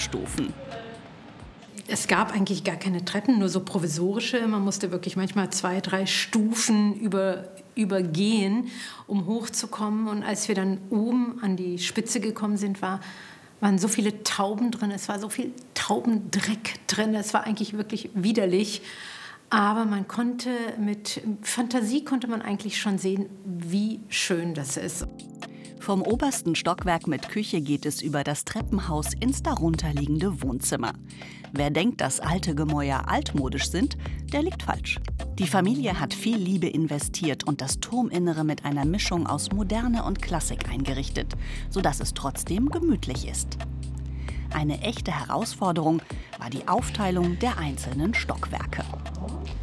Treppenstufen. Es gab eigentlich gar keine Treppen, nur so provisorische. Man musste wirklich manchmal 2, 3 Stufen übergehen, um hochzukommen. Und als wir dann oben an die Spitze gekommen sind, waren so viele Tauben drin. Es war so viel Taubendreck drin. Es war eigentlich wirklich widerlich. Aber mit Fantasie konnte man eigentlich schon sehen, wie schön das ist. Vom obersten Stockwerk mit Küche geht es über das Treppenhaus ins darunterliegende Wohnzimmer. Wer denkt, dass alte Gemäuer altmodisch sind, der liegt falsch. Die Familie hat viel Liebe investiert und das Turminnere mit einer Mischung aus Moderne und Klassik eingerichtet, sodass es trotzdem gemütlich ist. Eine echte Herausforderung war die Aufteilung der einzelnen Stockwerke.